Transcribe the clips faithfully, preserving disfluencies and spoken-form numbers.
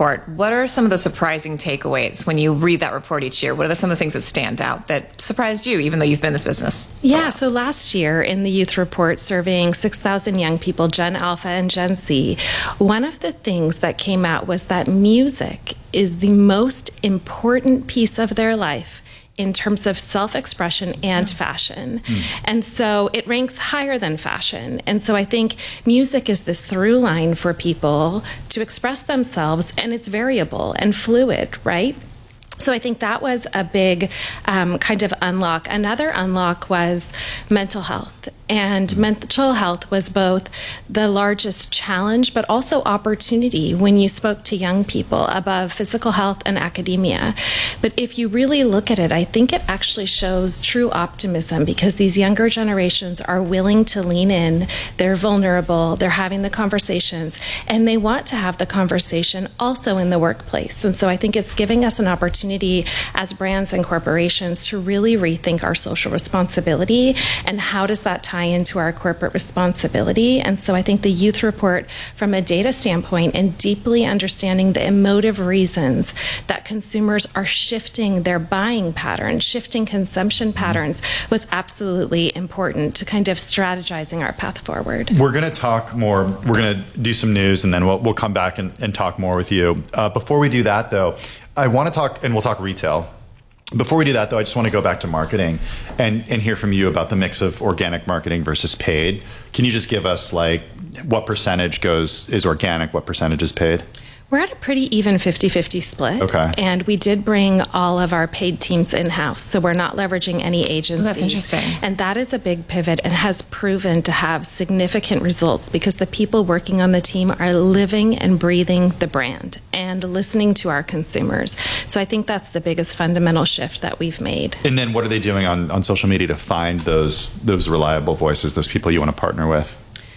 report. What are some of the surprising takeaways when you read that report each year? What are some of the things that stand out that surprised you, even though you've been in this business? Yeah, so last year in the Youth Report, surveying six thousand young people, Gen Alpha and Gen Z, one of the things that came out was that music is the most important piece of their life in terms of self-expression and fashion. Mm. And so it ranks higher than fashion. And so I think music is this through line for people to express themselves, and it's variable and fluid, right? So I think that was a big um, kind of unlock. Another unlock was mental health. And mental health was both the largest challenge, but also opportunity when you spoke to young people above physical health and academia. But if you really look at it, I think it actually shows true optimism, because these younger generations are willing to lean in, they're vulnerable, they're having the conversations, and they want to have the conversation also in the workplace. And so I think it's giving us an opportunity as brands and corporations to really rethink our social responsibility and how does that tie into our corporate responsibility. And so I think the Youth Report, from a data standpoint and deeply understanding the emotive reasons that consumers are shifting their buying patterns, shifting consumption patterns, was absolutely important to kind of strategizing our path forward. We're going to talk more. We're going to do some news, and then we'll, we'll come back and, and talk more with you. Uh, before we do that, though, I want to talk, and we'll talk retail. Before we do that, though, I just want to go back to marketing and, and hear from you about the mix of organic marketing versus paid. Can you just give us, like, what percentage goes is organic, what percentage is paid? We're at a pretty even fifty-fifty split. Okay. And we did bring all of our paid teams in-house, so we're not leveraging any agencies. Oh, that's interesting. And that is a big pivot and has proven to have significant results, because the people working on the team are living and breathing the brand and listening to our consumers. So I think that's the biggest fundamental shift that we've made. And then what are they doing on, on social media to find those those reliable voices, those people you want to partner with?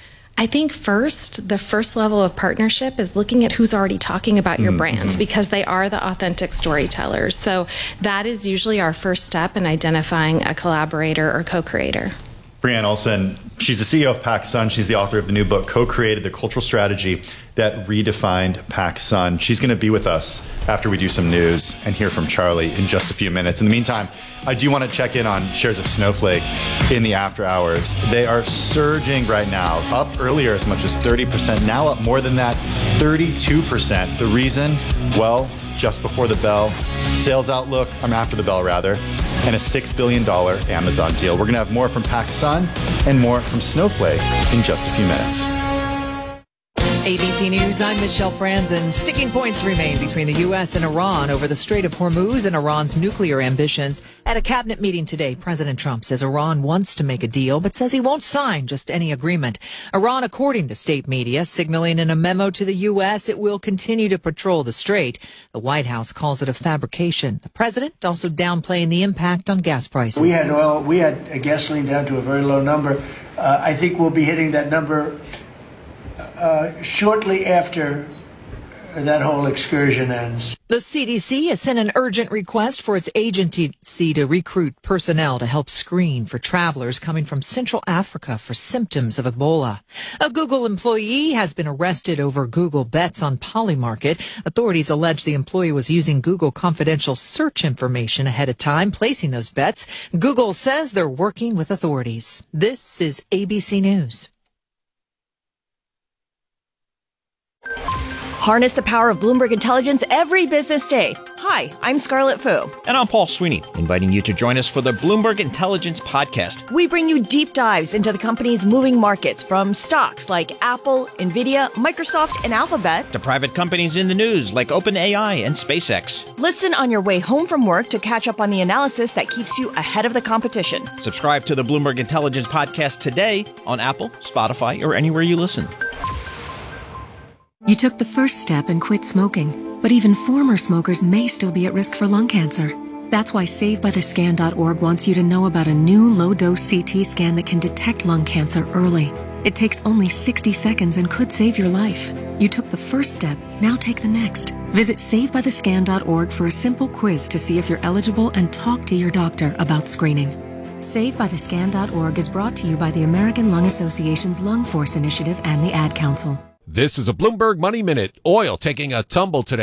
I think first, the first level of partnership is looking at who's already talking about your mm-hmm. brand, because they are the authentic storytellers. So that is usually our first step in identifying a collaborator or co-creator. Brianne Olson, she's the C E O of PacSun. She's the author of the new book, Co-Created, the Cultural Strategy That Redefined PacSun. She's going to be with us after we do some news and hear from Charlie in just a few minutes. In the meantime, I do want to check in on shares of Snowflake in the after hours. They are surging right now, up earlier as much as thirty percent, now up more than that, thirty-two percent. The reason? Well, just before the bell, sales outlook, I'm after the bell rather, and a six billion dollars Amazon deal. We're going to have more from PacSun and more from Snowflake in just a few minutes. A B C News, I'm Michelle Franzen. Sticking points remain between the U S and Iran over the Strait of Hormuz and Iran's nuclear ambitions. At a cabinet meeting today, President Trump says Iran wants to make a deal, but says he won't sign just any agreement. Iran, according to state media, signaling in a memo to the U S it will continue to patrol the strait. The White House calls it a fabrication. The president also downplaying the impact on gas prices. We had oil, we had gasoline down to a very low number. Uh, I think we'll be hitting that number Uh, shortly after that whole excursion ends. The C D C has sent an urgent request for its agency to recruit personnel to help screen for travelers coming from Central Africa for symptoms of Ebola. A Google employee has been arrested over Google bets on Polymarket. Authorities allege the employee was using Google confidential search information ahead of time, placing those bets. Google says they're working with authorities. This is A B C News. Harness the power of Bloomberg Intelligence every business day. Hi, I'm Scarlett Fu. And I'm Paul Sweeney, inviting you to join us for the Bloomberg Intelligence Podcast. We bring you deep dives into the company's moving markets, from stocks like Apple, Nvidia, Microsoft, and Alphabet, to private companies in the news like OpenAI and SpaceX. Listen on your way home from work to catch up on the analysis that keeps you ahead of the competition. Subscribe to the Bloomberg Intelligence Podcast today on Apple, Spotify, or anywhere you listen. You took the first step and quit smoking, but even former smokers may still be at risk for lung cancer. That's why save by the scan dot org wants you to know about a new low-dose C T scan that can detect lung cancer early. It takes only sixty seconds and could save your life. You took the first step, now take the next. Visit save by the scan dot org for a simple quiz to see if you're eligible and talk to your doctor about screening. save by the scan dot org is brought to you by the American Lung Association's Lung Force Initiative and the Ad Council. This is a Bloomberg Money Minute. Oil taking a tumble today.